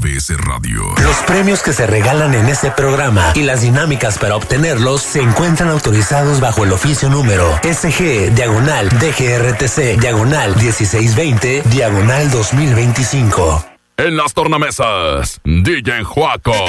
MBS Radio. Los premios que se regalan en este programa y las dinámicas para obtenerlos se encuentran autorizados bajo el oficio número SG/DGRTC/1620/2025. En las tornamesas, DJ Juaco.